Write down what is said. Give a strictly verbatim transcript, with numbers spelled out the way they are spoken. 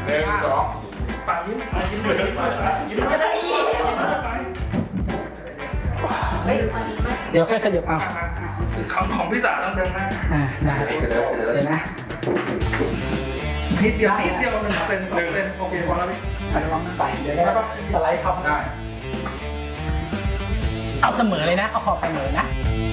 หนึ่งสองปากยิ้มปากยิ้มเลยยิ้มไม่ได้ยิ้มไปเฮ้ยเดี๋ยวแค่ขยับเอาของของพี่สาวต้องเดินหน้าอ่าได้เดี๋ยวนะนิดเดียวนิดเดียวหนึ่งเซนสองเซนโอเคพอแล้วพี่ระวังไปเดี๋ยวแล้วก็สไลด์ทับได้เอาเสมอเลยนะเอาขอบเสมอนะ